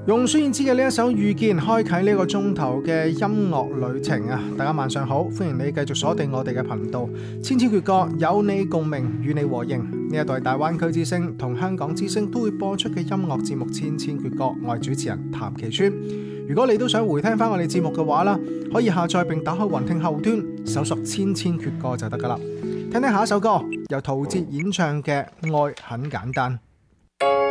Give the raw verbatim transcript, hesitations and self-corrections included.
用孫燕姿嘅呢一首《遇見》開啟呢個鐘頭嘅音樂旅程啊！大家晚上好，歡迎你繼續鎖定我哋嘅頻道，千千闕歌有你共鳴，與你和應。呢一代大灣區之聲同香港之聲都會播出嘅音樂節目《千千闕歌》，我係主持人譚其川。如果你都想回聽翻我哋節目嘅話啦，可以下載並打開雲聽後端，搜索《千千闕歌》就得噶啦。聽聽下一首歌，由陶喆演唱嘅《愛很簡單》。